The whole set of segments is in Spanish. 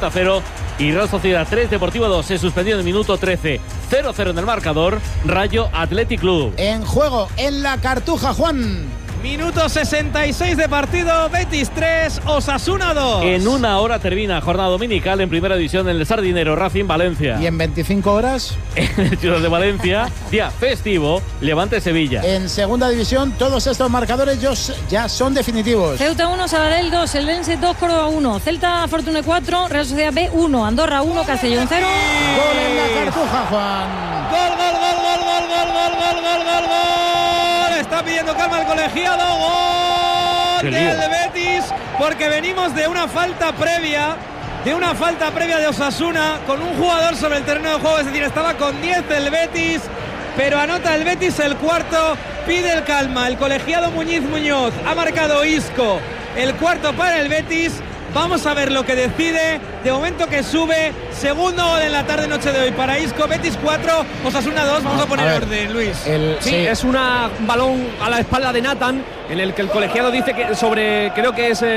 Celta 0 y Real Sociedad 3, Deportivo 2. Se suspendió en el minuto 13. 0-0 en el marcador. Rayo Athletic Club. En juego en la Cartuja, Juan. Minuto 66 de partido, Betis 3, Osasuna 2. En una hora termina jornada dominical en primera división en el Sardinero, Racing Valencia. Y en 25 horas en el Ciudad de Valencia, día festivo, Levante Sevilla. En segunda división todos estos marcadores ya son definitivos. Ceuta 1, Sabadell 2, Eldense 2, Córdoba 1, Celta Fortuna 4, Real Sociedad B 1, Andorra 1, Castellón 0. Gol en la Cartuja, Juan. Gol. Está pidiendo calma el colegiado. Gol del Betis, porque venimos de una falta previa de Osasuna con un jugador sobre el terreno de juego, es decir, estaba con 10 el Betis, pero anota el Betis el cuarto. Pide el calma el colegiado Muñoz, ha marcado Isco el cuarto para el Betis. Vamos a ver lo que decide. De momento que sube. Segundo gol en la tarde-noche de hoy para Isco. Betis 4, Osasuna 2. Vamos a poner orden, Luis. Sí, es un balón a la espalda de Nathan, en el que el colegiado dice que creo que es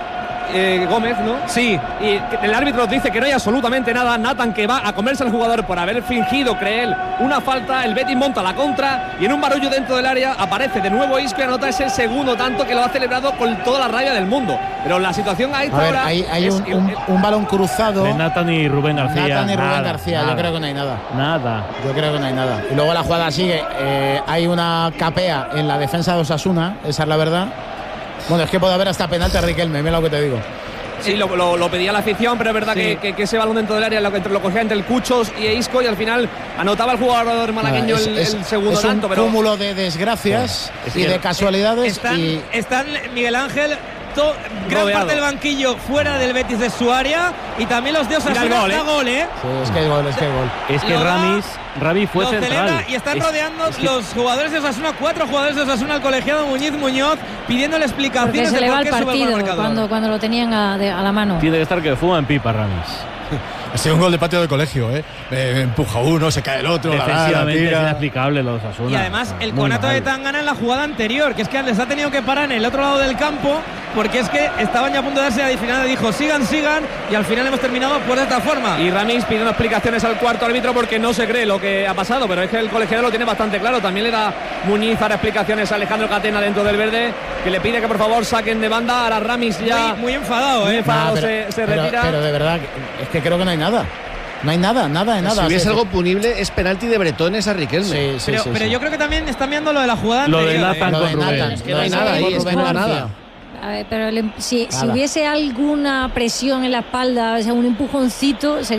Gómez, ¿no? Sí. Y el árbitro dice que no hay absolutamente nada. Nathan, que va a comerse al jugador por haber fingido, cree él, una falta. El Betis monta la contra y en un barullo dentro del área aparece de nuevo Isco y anota ese segundo tanto, que lo ha celebrado con toda la rabia del mundo. Pero la situación a esta hora hay un balón cruzado de Nathan y Rubén García. Yo creo que no hay nada. Yo creo que no hay nada. Y luego la jugada sigue. Hay una capea en la defensa de Osasuna, esa es la verdad. Bueno, es que puede haber hasta penalti a Riquelme, mira lo que te digo. Sí, lo pedía la afición, pero es verdad que ese balón dentro del área lo cogía entre el Cuchos y Isco, y al final anotaba el jugador malagueño el segundo tanto. Es un cúmulo de desgracias y de casualidades. Están Miguel Ángel, gran rodeado. parte del banquillo fuera del Betis de su área, y también los de Osasuna. Gol, ¿eh? Sí, es que hay gol. Es que Rami fue central. Y están rodeando los jugadores de Osasuna, 4 jugadores de Osasuna, al colegiado Muñoz, pidiéndole explicaciones. Porque se le va el por qué sube el partido cuando lo tenían a la mano. Tiene que estar que fuma en pipa, Ramis. Ha sido un gol de patio de colegio, empuja uno, se cae el otro. Defensivamente es inexplicable los Osasuna. Y además el conato de Tangana en la jugada anterior, que es que les ha tenido que parar en el otro lado del campo, porque es que estaban ya a punto de darse la final. Dijo sigan, y al final hemos terminado por esta forma. Y Ramis pidiendo explicaciones al cuarto árbitro porque no se cree lo que ha pasado, pero es que el colegiado lo tiene bastante claro. También le da Muñiz para explicaciones a Alejandro Catena dentro del verde, que le pide que por favor saquen de banda. Ahora Ramis ya muy enfadado, se retira. Pero de verdad, es que creo que no hay nada. No hay nada. Si hubiese algo punible, es penalti de Bretones a Riquelme. Pero yo creo que también están viendo lo de la jugada lo anterior. De Nathan con Rubén. Es que no hay nada ahí, es que no hay nada. A ver, pero si hubiese alguna presión en la espalda, o sea, un empujoncito, es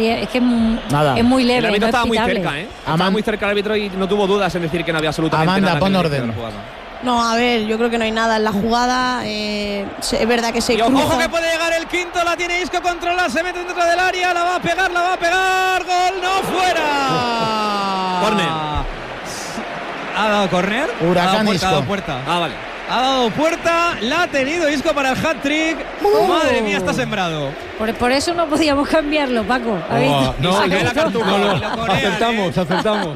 muy leve. El árbitro estaba muy cerca, Estaba muy cerca el árbitro y no tuvo dudas en decir que no había absolutamente nada. Pon orden. No, a ver, yo creo que no hay nada en la jugada. Es verdad que se cruza. Ojo que puede llegar el quinto, la tiene Isco, controla, se mete dentro del área, la va a pegar, gol, no, fuera. Córner. ¿Ha dado córner? Huracán Isco. Ha dado puerta. Vale. Ha dado puerta, la ha tenido Isco para el hat-trick. Madre mía, está sembrado. Por eso no podíamos cambiarlo, Paco. Aceptamos.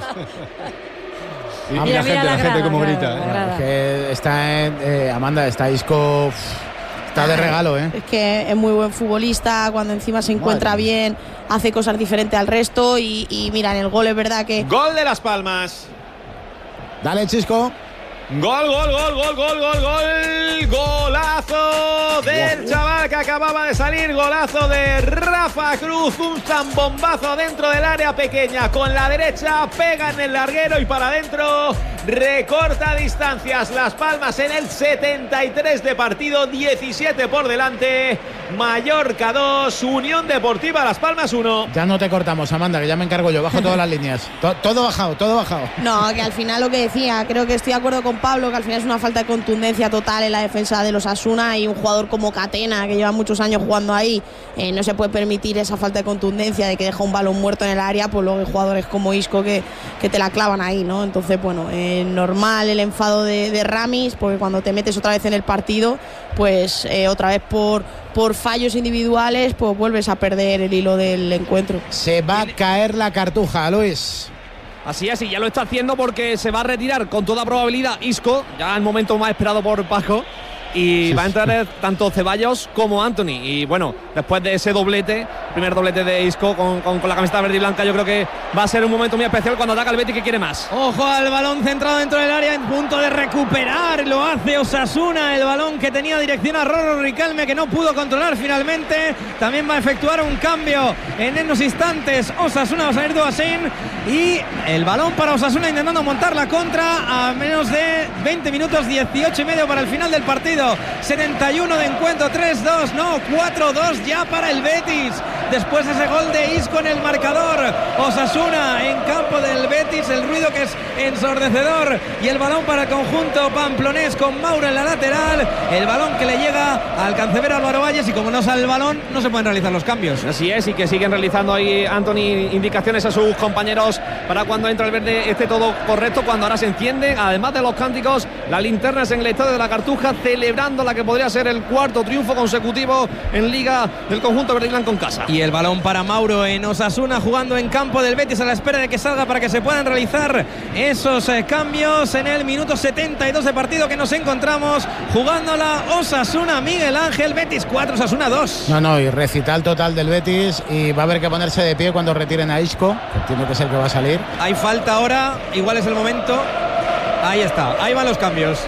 Y la gente como grita. Que está Amanda, está Isco. Está de regalo, Es que es muy buen futbolista, cuando encima se encuentra bien, hace cosas diferentes al resto y mira, en el gol es verdad que... Gol de Las Palmas. Dale, Chisco. Gol. Golazo del chaval que acababa de salir. Golazo de Rafa Cruz. Un zambombazo dentro del área pequeña. Con la derecha pega en el larguero y para adentro. Recorta distancias. Las Palmas en el 73 de partido. 17 por delante. Mallorca 2. Unión Deportiva Las Palmas 1. Ya no te cortamos, Amanda, que ya me encargo yo. Bajo todas las líneas. Todo bajado. No, que al final lo que decía, creo que estoy de acuerdo con Pablo, que al final es una falta de contundencia total en la defensa de los Osasuna, y un jugador como Catena, que lleva muchos años jugando ahí, no se puede permitir esa falta de contundencia de que deja un balón muerto en el área. Pues luego hay jugadores como Isco que te la clavan ahí, ¿no? Entonces, bueno, normal el enfado de Ramis, porque cuando te metes otra vez en el partido, pues otra vez por fallos individuales, pues vuelves a perder el hilo del encuentro. Se va a caer la Cartuja, Luis. Así es, y ya lo está haciendo porque se va a retirar con toda probabilidad Isco, ya el momento más esperado por Paco. y va a entrar tanto Ceballos como Antony. Y bueno, después de ese primer doblete de Isco con la camiseta verde y blanca, yo creo que va a ser un momento muy especial cuando ataca el Betis, que quiere más. Ojo al balón centrado dentro del área, en punto de recuperar, lo hace Osasuna, el balón que tenía dirección a Roro Riquelme, que no pudo controlar finalmente. También va a efectuar un cambio en unos instantes. Osasuna va a salir de Oasín y el balón para Osasuna intentando montar la contra a menos de 20 minutos, 18 y medio para el final del partido. 71 de encuentro, 3-2, no, 4-2 ya para el Betis. Después de ese gol de Isco en el marcador, Osasuna en campo del Betis, el ruido que es ensordecedor, y el balón para el conjunto pamplonés con Mauro en la lateral, el balón que le llega al cancebero Álvaro Valles, y como no sale el balón no se pueden realizar los cambios. Así es, y que siguen realizando ahí Antony indicaciones a sus compañeros para cuando entra el verde esté todo correcto, cuando ahora se enciende, además de los cánticos, las linternas en el estadio de la Cartuja, celebrando la que podría ser el cuarto triunfo consecutivo en Liga del conjunto verde y blanco en casa. Y el balón para Mauro en Osasuna, jugando en campo del Betis a la espera de que salga para que se puedan realizar esos cambios en el minuto 72 de partido que nos encontramos jugándola. Osasuna, Miguel Ángel, Betis 4, Osasuna 2. No, y recital total del Betis, y va a haber que ponerse de pie cuando retiren a Isco, que entiendo que es el que va a salir. Hay falta ahora, igual es el momento. Ahí está, ahí van los cambios.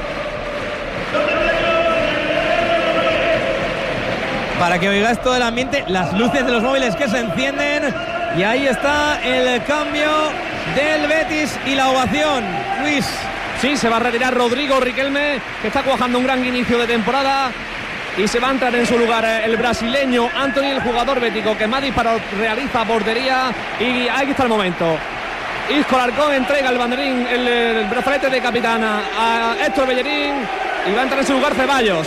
Para que oigáis todo el ambiente, las luces de los móviles que se encienden, y ahí está el cambio del Betis y la ovación. Luis. Sí, se va a retirar Rodrigo Riquelme, que está cuajando un gran inicio de temporada, y se va a entrar en su lugar el brasileño Antony, el jugador bético que más disparos realiza portería, y ahí está el momento. Isco Alarcón entrega el banderín, el brazalete de capitana a Héctor Bellerín, y va a entrar en su lugar Ceballos.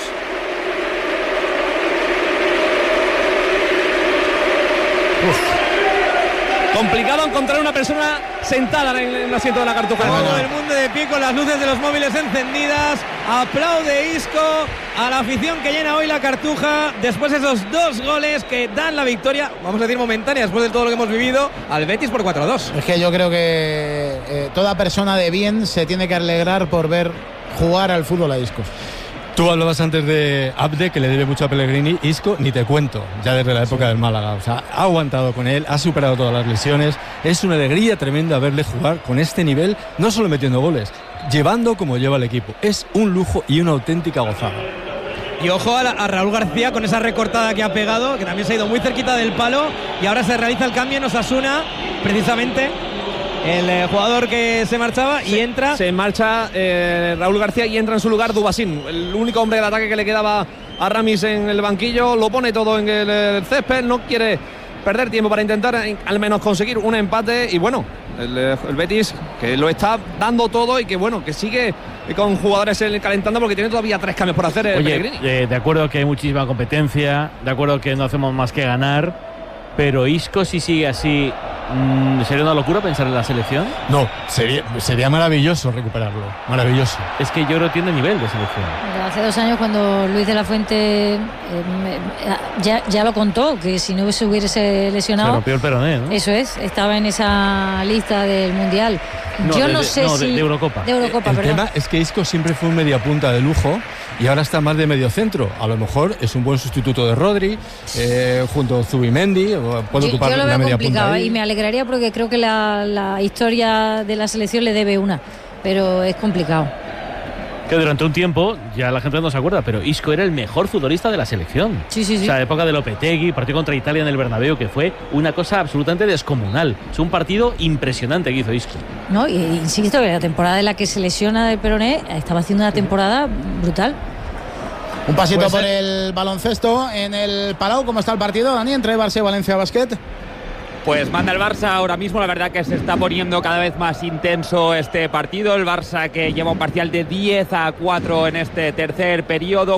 Complicado encontrar una persona sentada en el asiento de la Cartuja. Todo el mundo de pie con las luces de los móviles encendidas. Aplaude Isco a la afición que llena hoy la Cartuja después de esos 2 goles que dan la victoria, vamos a decir momentánea, después de todo lo que hemos vivido, al Betis por 4-2. Es que yo creo que toda persona de bien se tiene que alegrar por ver jugar al fútbol a Isco. Tú hablabas antes de Abde, que le debe mucho a Pellegrini. Isco, ni te cuento, ya desde la época del Málaga. O sea, ha aguantado con él, ha superado todas las lesiones. Es una alegría tremenda verle jugar con este nivel, no solo metiendo goles, llevando como lleva el equipo. Es un lujo y una auténtica gozada. Y ojo a Raúl García con esa recortada que ha pegado, que también se ha ido muy cerquita del palo, y ahora se realiza el cambio en Osasuna, precisamente. El jugador que se marchaba y entra. Se marcha Raúl García y entra en su lugar Dubasín, el único hombre de ataque que le quedaba a Ramis en el banquillo. Lo pone todo en el césped, no quiere perder tiempo para intentar al menos conseguir un empate. Y bueno, el Betis, que lo está dando todo y que bueno, que sigue con jugadores calentando, porque tiene todavía 3 cambios por hacer. Oye, de acuerdo que hay muchísima competencia, de acuerdo que no hacemos más que ganar, pero Isco, si sigue así, ¿sería una locura pensar en la selección? No, sería maravilloso recuperarlo, maravilloso. Es que yo creo que tiene nivel de selección. Hace 2 años, cuando Luis de la Fuente ya lo contó, que si no se hubiese lesionado, se rompió el peroné, ¿no? Eso es, estaba en esa lista del Mundial. De Eurocopa. El tema es que Isco siempre fue un mediapunta de lujo y ahora está más de medio centro. A lo mejor es un buen sustituto de Rodri, junto a Zubimendi, puede ocupar yo lo una veo media complicado, punta ahí. Y me alegraría porque creo que la historia de la selección le debe una, pero es complicado. Que durante un tiempo, ya la gente no se acuerda, pero Isco era el mejor futbolista de la selección. Sí. O sea, época de Lopetegui, partido contra Italia en el Bernabéu, que fue una cosa absolutamente descomunal. Es un partido impresionante que hizo Isco. No, y insisto, que la temporada en la que se lesiona del peroné estaba haciendo una temporada brutal. Un pasito por el baloncesto en el Palau. ¿Cómo está el partido, Dani, entre Barça y Valencia Basket? Pues manda el Barça ahora mismo, la verdad que se está poniendo cada vez más intenso este partido. El Barça, que lleva un parcial de 10-4 en este tercer periodo,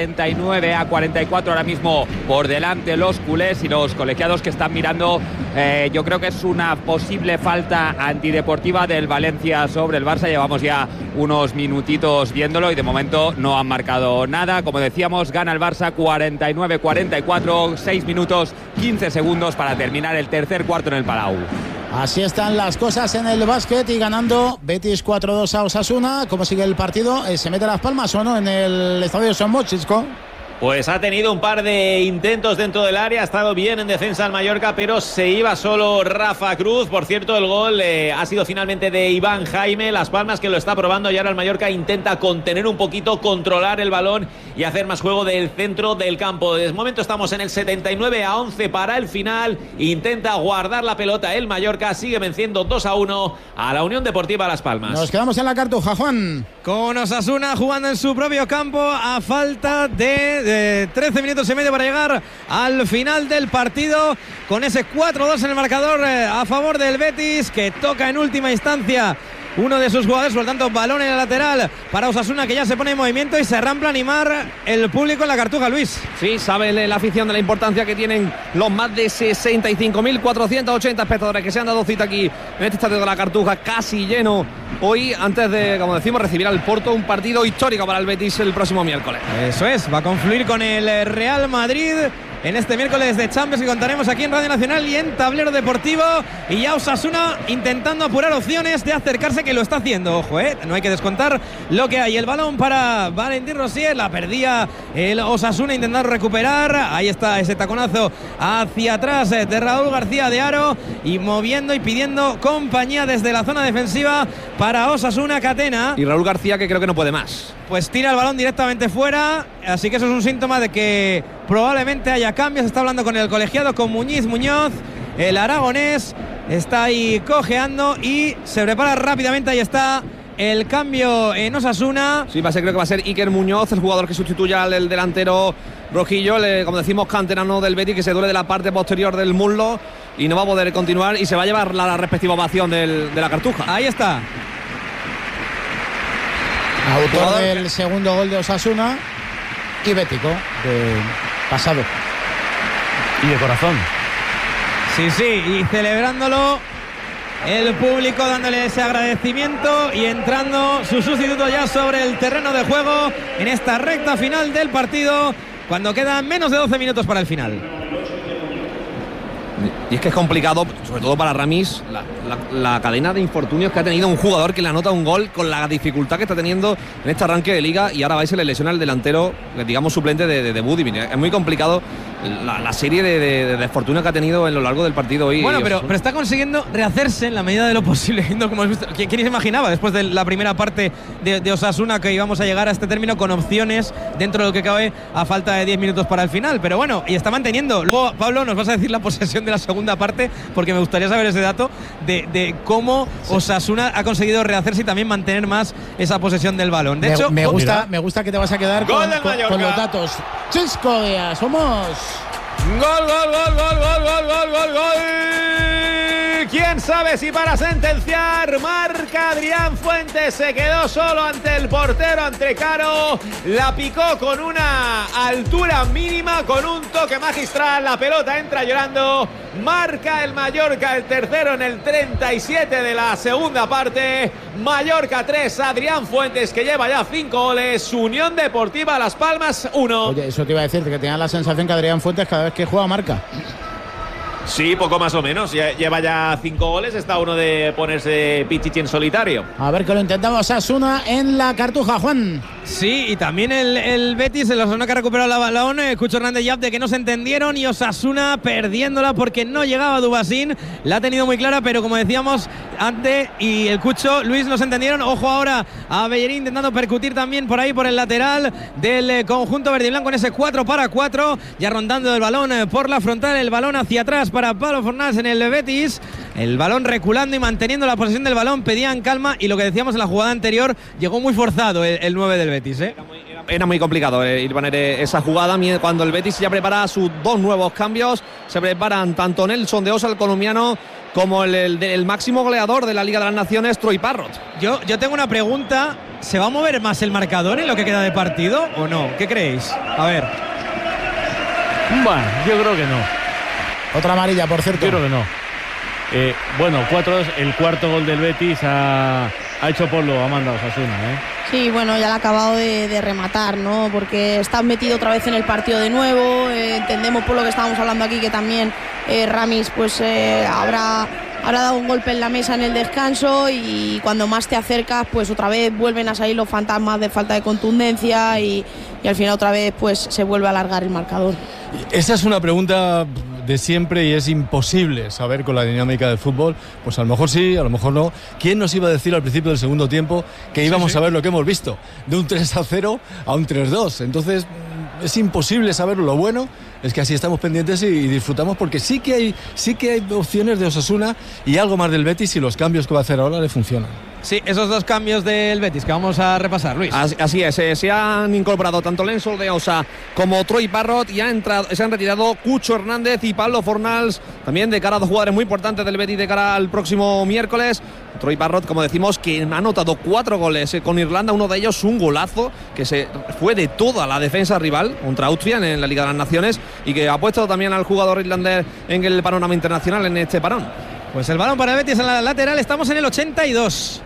49-44 ahora mismo por delante los culés, y los colegiados que están mirando, yo creo que es una posible falta antideportiva del Valencia sobre el Barça. Llevamos ya unos minutitos viéndolo y de momento no han marcado nada. Como decíamos, gana el Barça 49-44, 6 minutos 15 segundos para terminar el tercer cuarto en el Palau. Así están las cosas en el básquet y ganando Betis 4-2 a Osasuna. ¿Cómo sigue el partido? ¿Se mete Las Palmas o no en el estadio de Son Mochis? Pues ha tenido un par de intentos dentro del área, ha estado bien en defensa el Mallorca, pero se iba solo Rafa Cruz. Por cierto, el gol ha sido finalmente de Iván Jaime. Las Palmas que lo está probando y ahora el Mallorca intenta contener un poquito, controlar el balón y hacer más juego del centro del campo. De momento estamos en el 79-11 para el final. Intenta guardar la pelota el Mallorca, sigue venciendo 2-1 a la Unión Deportiva Las Palmas. Nos quedamos en la Cartuja, Juan. Con Osasuna jugando en su propio campo a falta de 13 minutos y medio para llegar al final del partido, con ese 4-2 en el marcador a favor del Betis, que toca en última instancia uno de sus jugadores. Por lo tanto, balón en el lateral para Osasuna, que ya se pone en movimiento y se arranca a animar el público en la Cartuja, Luis. Sí, sabe la afición de la importancia que tienen los más de 65.480 espectadores que se han dado cita aquí en este estadio de la Cartuja, casi lleno hoy, antes de, como decimos, recibir al Porto, un partido histórico para el Betis el próximo miércoles. Eso es, va a confluir con el Real Madrid en este miércoles de Champions que contaremos aquí en Radio Nacional y en Tablero Deportivo. Y ya Osasuna intentando apurar opciones de acercarse, que lo está haciendo. Ojo, no hay que descontar lo que hay. El balón para Valentín Rosier, la perdía el Osasuna intentando recuperar. Ahí está ese taconazo hacia atrás de Raúl García de Haro, y moviendo y pidiendo compañía desde la zona defensiva para Osasuna Catena. Y Raúl García, que creo que no puede más. Pues tira el balón directamente fuera, así que eso es un síntoma de que probablemente haya cambios. Está hablando con el colegiado, con Muñoz, el aragonés está ahí cojeando y se prepara rápidamente. Ahí está el cambio en Osasuna. Sí, creo que va a ser Iker Muñoz, el jugador que sustituya al delantero rojillo, como decimos, canterano del Betis, que se duele de la parte posterior del muslo y no va a poder continuar, y se va a llevar la respectiva ovación de la Cartuja. Ahí está. Autor del segundo gol de Osasuna y bético de pasado y de corazón. Sí, y celebrándolo el público, dándole ese agradecimiento y entrando su sustituto ya sobre el terreno de juego en esta recta final del partido, cuando quedan menos de 12 minutos para el final. Y es que es complicado, sobre todo para Ramis, la cadena de infortunios que ha tenido un jugador que le anota un gol, con la dificultad que está teniendo en este arranque de liga, y ahora va y se le lesiona el delantero, digamos, suplente de Budimir. Es muy complicado la serie de desfortunios que ha tenido en lo largo del partido hoy. Bueno, pero está consiguiendo rehacerse en la medida de lo posible, viendo como hemos visto. ¿Quién se imaginaba después de la primera parte de Osasuna que íbamos a llegar a este término con opciones dentro de lo que cabe a falta de 10 minutos para el final? Pero bueno, y está manteniendo. Luego, Pablo, nos vas a decir la posesión de la segunda parte, porque me gustaría saber ese dato de cómo Osasuna ha conseguido rehacerse y también mantener más esa posesión del balón. De hecho, me gusta que te vas a quedar con los datos. Chisco Díaz, somos. Gol. ¿Quién sabe si para sentenciar? Marca Adrián Fuentes, se quedó solo ante el portero, ante Caro. La picó con una altura mínima, con un toque magistral. La pelota entra llorando. Marca el Mallorca, el tercero en el 37 de la segunda parte. Mallorca 3, Adrián Fuentes, que lleva ya 5 goles. Unión Deportiva Las Palmas 1. Oye, eso te iba a decir, que tenía la sensación que Adrián Fuentes cada vez que juega marca. Sí, poco más o menos. Lleva ya 5 goles. Está uno de ponerse Pichichi en solitario. A ver, que lo intentamos Osasuna en la Cartuja, Juan. Sí, y también el Betis, el Osasuna que ha recuperado la balón. Cucho Hernández y Abde, que no se entendieron, y Osasuna perdiéndola porque no llegaba Dubasín. La ha tenido muy clara, pero como decíamos antes, y el Cucho, Luis, no se entendieron. Ojo ahora a Bellerín intentando percutir también por ahí, por el lateral del conjunto verde y blanco en ese 4-4. Ya rondando el balón por la frontal, el balón hacia atrás para Pablo Fornals en el Betis. El balón reculando y manteniendo la posesión del balón. Pedían calma, y lo que decíamos en la jugada anterior, llegó muy forzado el 9 del Betis. Era muy complicado ir a poner esa jugada cuando el Betis ya prepara sus 2 nuevos cambios. Se preparan tanto Nelson de Osa, el colombiano, como el máximo goleador de la Liga de las Naciones, Troy Parrott. Yo tengo una pregunta. ¿Se va a mover más el marcador en lo que queda de partido o no? ¿Qué creéis? A ver. Bueno, yo creo que no. Otra amarilla, por cierto. Yo creo que no. Bueno, 4-2, el cuarto gol del Betis ha hecho polvo a Amanda Osasuna. Sí, bueno, ya lo ha acabado de rematar, ¿no? Porque está metido otra vez en el partido de nuevo. Entendemos por lo que estábamos hablando aquí que también Ramis pues habrá dado un golpe en la mesa en el descanso, y cuando más te acercas pues otra vez vuelven a salir los fantasmas de falta de contundencia y al final otra vez pues se vuelve a alargar el marcador. Esa es una pregunta de siempre y es imposible saber con la dinámica del fútbol. Pues a lo mejor sí, a lo mejor no. ¿Quién nos iba a decir al principio del segundo tiempo que íbamos a ver lo que hemos visto? De un 3-0 a un 3-2. Entonces es imposible saberlo. Lo bueno es que así estamos pendientes y disfrutamos, porque sí que hay opciones de Osasuna y algo más del Betis, y los cambios que va a hacer ahora le funcionan. Sí, esos dos cambios del Betis que vamos a repasar, Luis. Así es, se han incorporado tanto Lenzo de Osa como Troy Parrott, y se han retirado Cucho Hernández y Pablo Fornals, también de cara a dos jugadores muy importantes del Betis de cara al próximo miércoles. Troy Parrott, como decimos, que ha anotado 4 goles con Irlanda, uno de ellos un golazo que se fue de toda la defensa rival contra Austria en la Liga de las Naciones, y que ha puesto también al jugador irlandés en el panorama internacional en este parón. Pues el balón para el Betis en la lateral, estamos en el 82.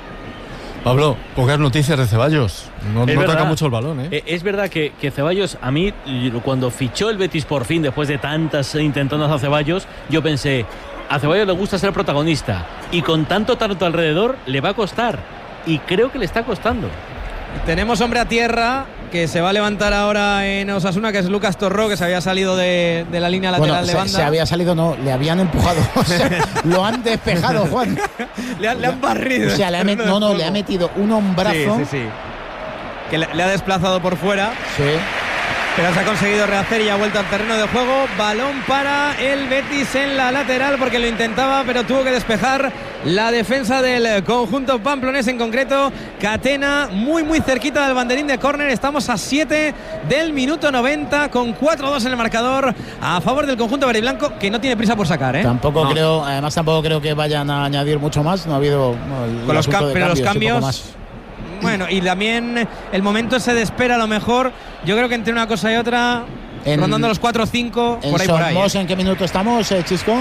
Pablo, pocas noticias de Ceballos. No toca mucho el balón, ¿eh? Es verdad que Ceballos, a mí, cuando fichó el Betis por fin, después de tantas intentonas a Ceballos, yo pensé, a Ceballos le gusta ser protagonista, y con tanto alrededor le va a costar, y creo que le está costando. Tenemos hombre a tierra que se va a levantar ahora en Osasuna, que es Lucas Torró, que se había salido de la línea lateral de banda. Se había salido, no, le habían empujado. O sea, lo han despejado, Juan. le han barrido. O sea, le ha metido un hombrazo. Sí. Que le ha desplazado por fuera. Sí. Pero se ha conseguido rehacer y ha vuelto al terreno de juego. Balón para el Betis en la lateral, porque lo intentaba, pero tuvo que despejar la defensa del conjunto pamplonés, en concreto Catena, muy cerquita del banderín de córner. Estamos a 7 del minuto 90, con 4-2 en el marcador a favor del conjunto verde y blanco, que no tiene prisa por sacar, ¿eh? Tampoco creo que vayan a añadir mucho más. No ha habido con los cambios. Bueno, y también el momento ese de espera, a lo mejor. Yo creo que entre una cosa y otra, rondando los 4 o 5, por ahí. ¿En qué minuto estamos, Chisco?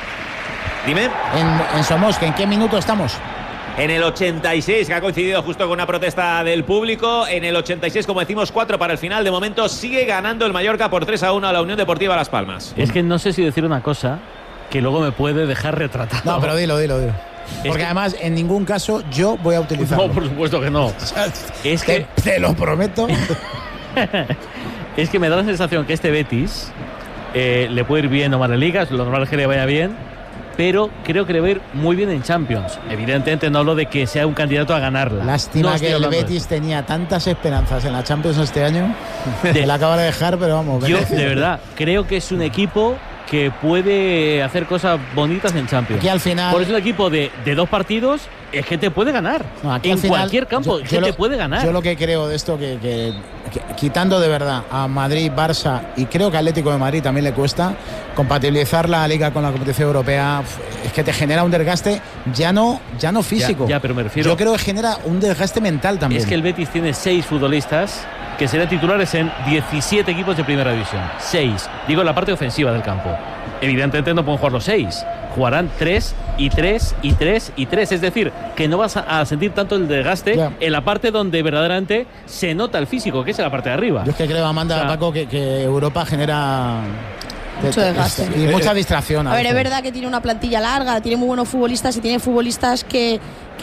Dime. En Somos, ¿en qué minuto estamos? En el 86, que ha coincidido justo con una protesta del público. En el 86, como decimos, 4 para el final. De momento sigue ganando el Mallorca por 3-1 a la Unión Deportiva Las Palmas. Es que no sé si decir una cosa que luego me puede dejar retratado. No, pero dilo. Porque además en ningún caso yo voy a utilizarlo. No, por supuesto que no. Es que te lo prometo. Es que me da la sensación que este Betis le puede ir bien o mal en ligas, lo normal es que le vaya bien, pero creo que le va a ir muy bien en Champions. Evidentemente no hablo de que sea un candidato a ganarla. Lástima que el Betis tenía tantas esperanzas en la Champions este año, que la acaba de dejar, pero vamos. Yo de verdad creo que es un equipo que puede hacer cosas bonitas en Champions. Aquí al final, por eso el equipo de 2 partidos es que te puede ganar. No, aquí en al final, cualquier campo te puede ganar. Yo lo que creo de esto, que quitando de verdad a Madrid, Barça, y creo que Atlético de Madrid también le cuesta, compatibilizar la Liga con la competición europea, es que te genera un desgaste ya no físico. Ya, pero me refiero, yo creo que genera un desgaste mental también. Es que el Betis tiene 6 futbolistas que serán titulares en 17 equipos de primera división. 6. Digo, en la parte ofensiva del campo. Evidentemente no pueden jugar los 6. Jugarán 3 y 3 y 3 y 3. Es decir, que no vas a sentir tanto el desgaste en la parte donde verdaderamente se nota el físico, que es en la parte de arriba. Yo es que creo, Amanda, Paco, que Europa genera mucho desgaste y mucha distracción. A ver, es verdad que tiene una plantilla larga, tiene muy buenos futbolistas y tiene futbolistas que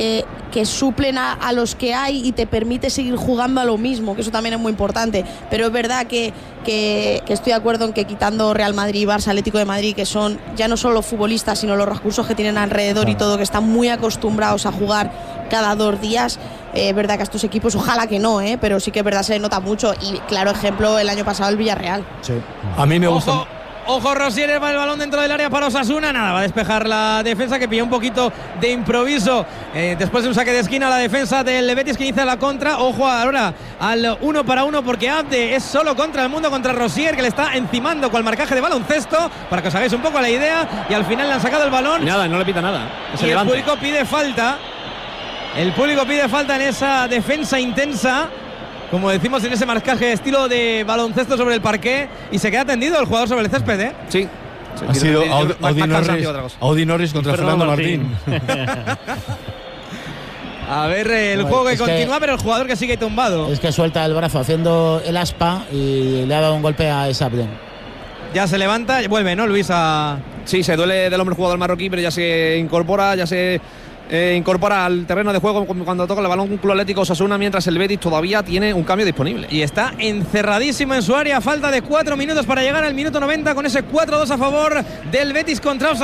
suplen a los que hay y te permite seguir jugando a lo mismo, que eso también es muy importante. Pero es verdad que estoy de acuerdo en que quitando Real Madrid, Barça, Atlético de Madrid, que son ya no solo los futbolistas, sino los recursos que tienen alrededor y todo, que están muy acostumbrados a jugar cada 2 días. Es verdad que a estos equipos, ojalá que no, pero sí que es verdad, se nota mucho. Y claro ejemplo, el año pasado el Villarreal. Sí. A mí me gusta. Ojo, Rosier, va el balón dentro del área para Osasuna. Nada, va a despejar la defensa, que pilló un poquito de improviso después de un saque de esquina la defensa del Betis, que inicia la contra. Ojo ahora al 1 para 1, porque Abde es solo contra el mundo, contra Rosier, que le está encimando con el marcaje de baloncesto, para que os hagáis un poco la idea. Y al final le han sacado el balón. Y nada, no le pita nada. Y el público pide falta. El público pide falta en esa defensa intensa, como decimos, en ese marcaje estilo de baloncesto sobre el parqué, y se queda tendido el jugador sobre el césped, ¿eh? Sí. Ha sido Audi Norris contra Fernando Martín. A ver, el juego que continúa, pero el jugador que sigue tumbado. Es que suelta el brazo haciendo el aspa y le ha dado un golpe a Esabden. Ya se levanta, vuelve, ¿no, Luis? Sí, se duele del hombre jugador marroquí, pero ya se incorpora, incorpora al terreno de juego cuando toca el balón un Club Atlético Osasuna, mientras el Betis todavía tiene un cambio disponible. Y está encerradísimo en su área, falta de 4 minutos para llegar al minuto 90 con ese 4-2 a favor del Betis contra Osasuna.